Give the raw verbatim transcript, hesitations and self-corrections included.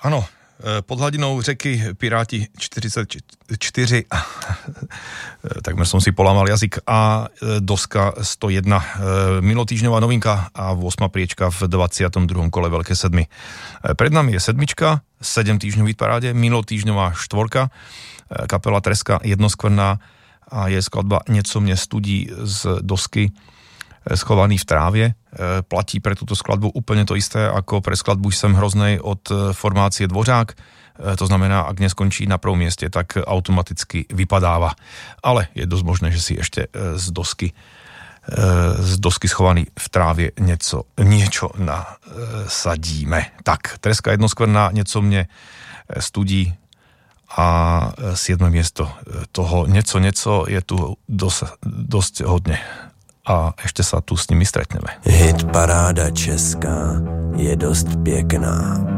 Ano, pod hladinou řeky Piráti čtyřicet čtyři, takmer som si polámal jazyk, a Doska sto jedna. Minulotýždňová novinka a osma priečka v dvadsiatom druhom kole Veľké sedmy. Pred nami je sedmička, sedem týždňov v paráde, minulotýždňová štvorka, kapela Treska jednoskvrná a je skladba Nieco mne studí z Dosky, schovaný v trávě. Platí pre túto skladbu úplne to isté ako pre skladbu Jsem hroznej od formácie Dvořák. To znamená, ak neskončí na prvom mieste, tak automaticky vypadáva. Ale je dosť možné, že si ešte z Dosky z Dosky schovaný v trávě něco, niečo nasadíme. Tak, Treska jednoskvrná, Nieco mne studí a siedme miesto toho Nieco, nieco je tu dosť, dosť hodne. A ešte sa tu s nimi stretneme. Hit paráda česká je dost pěkná.